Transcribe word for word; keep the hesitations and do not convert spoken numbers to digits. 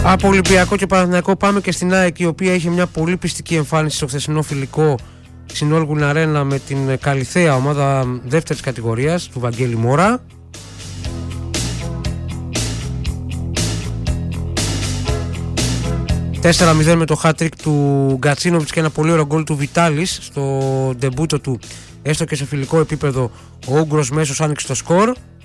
Από Ολυμπιακό και Παναθηναϊκό πάμε και στην ΑΕΚ, η οποία είχε μια πολύ πιστική εμφάνιση στο χθεσινό φιλικό στην Όλγουν Αρένα με την Καλιθέα, ομάδα δεύτερης κατηγορίας του Βαγγέλη Μόρα. τέσσερα μηδέν με το hat-trick του Γκατσίνοβιτς και ένα πολύ ωραίο γκολ του Βιτάλης στο ντεμπούτο του, έστω και σε φιλικό επίπεδο. Ο Ούγγρος μέσος άνοιξε το σκορ.